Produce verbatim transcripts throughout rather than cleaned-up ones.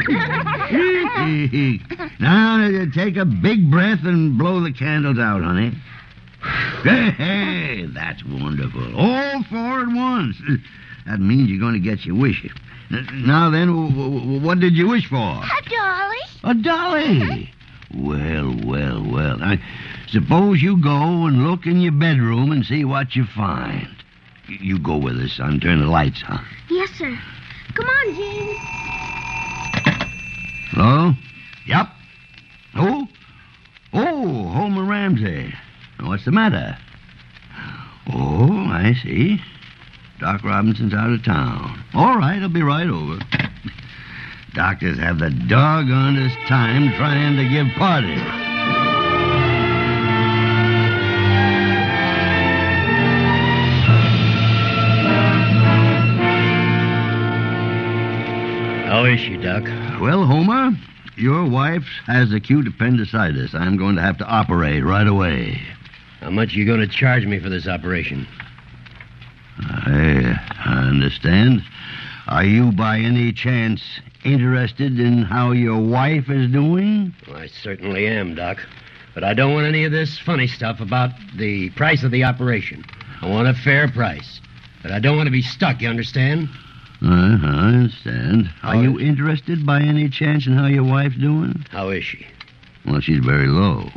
Now, take a big breath and blow the candles out, honey. Hey, that's wonderful. All four at once. That means you're going to get your wish. Now then, what did you wish for? A dolly. A dolly? Well, well, well. Now, suppose you go and look in your bedroom and see what you find. You go with us, son. Turn the lights on. Yes, sir. Come on, James. Hello? Yep. Who? Oh, Homer Ramsey. What's the matter? Oh, I see. Doc Robinson's out of town. All right, I'll be right over. Doctors have the doggonest time trying to give parties. How is she, Doc? Well, Homer, your wife has acute appendicitis. I'm going to have to operate right away. How much are you going to charge me for this operation? I, I understand. Are you by any chance interested in how your wife is doing? Well, I certainly am, Doc. But I don't want any of this funny stuff about the price of the operation. I want a fair price. But I don't want to be stuck, you understand? Uh, I understand. How Are you is- interested by any chance in how your wife's doing? How is she? Well, she's very low.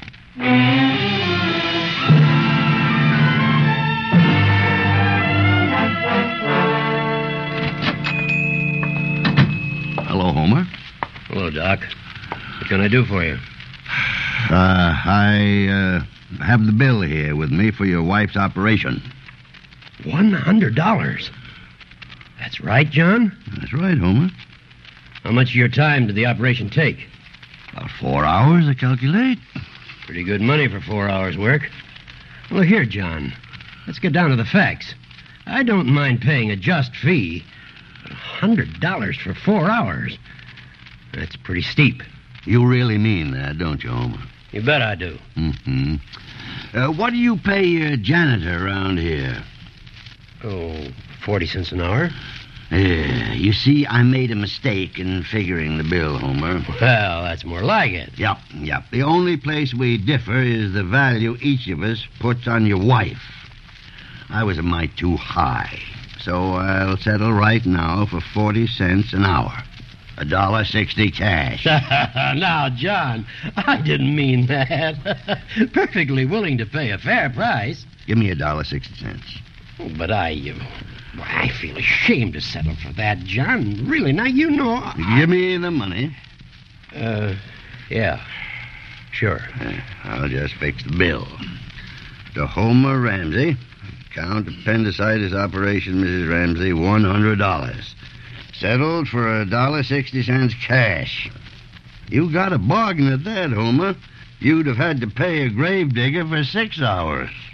Hello, Homer. Hello, Doc. What can I do for you? Uh, I uh, have the bill here with me for your wife's operation. One hundred dollars. That's right, John? That's right, Homer. How much of your time did the operation take? About four hours, I calculate. Pretty good money for four hours' work. Well, here, John. Let's get down to the facts. I don't mind paying a just fee. But one hundred dollars for four hours? That's pretty steep. You really mean that, don't you, Homer? You bet I do. Mm-hmm. Uh, what do you pay your janitor around here? Oh, forty cents an hour? Yeah, you see, I made a mistake in figuring the bill, Homer. Well, that's more like it. Yep, yep. The only place we differ is the value each of us puts on your wife. I was a mite too high, so I'll settle right now for forty cents an hour. A dollar sixty cash. Now, John, I didn't mean that. Perfectly willing to pay a fair price. Give me a dollar sixty cents. But I... Uh, I feel ashamed to settle for that, John. Really, now you know... I... Give me the money. Uh, yeah. Sure. Uh, I'll just fix the bill. To Homer Ramsey, Count appendicitis operation, Missus Ramsey, one hundred dollars. Settled for a dollar sixty cents cash. You got a bargain at that, Homer. You'd have had to pay a gravedigger for six hours.